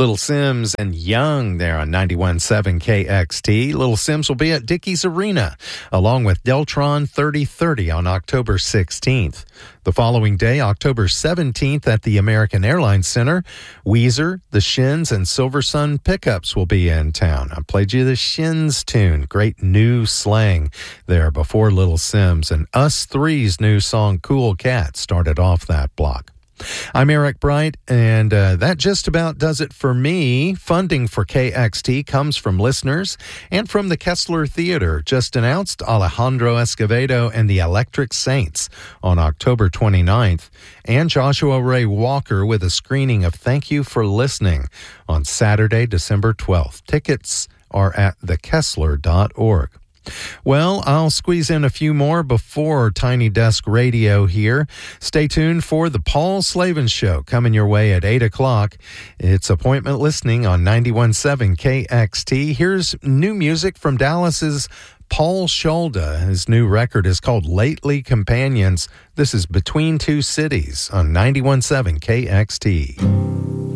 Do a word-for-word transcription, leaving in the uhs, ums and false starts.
Little Sims and Young there on ninety-one point seven K X T. Little Sims will be at Dickies Arena along with Deltron thirty thirty on October sixteenth. The following day, October seventeenth, at the American Airlines Center, Weezer, the Shins, and Silver Sun Pickups will be in town. I played you the Shins tune. Great new slang there before Little Sims. And Us Three's new song, Cool Cat, started off that block. I'm Eric Bright, and uh, that just about does it for me. Funding for K X T comes from listeners and from the Kessler Theater. Just announced Alejandro Escovedo and the Electric Saints on October twenty-ninth, and Joshua Ray Walker with a screening of Thank You for Listening on Saturday, December twelfth. Tickets are at the kessler dot org. Well, I'll squeeze in a few more before Tiny Desk Radio here. Stay tuned for the Paul Slavin Show coming your way at eight o'clock. It's appointment listening on ninety-one point seven K X T. Here's new music from Dallas's Paul Scholda. His new record is called Lately Companions. This is Between Two Cities on ninety-one point seven K X T.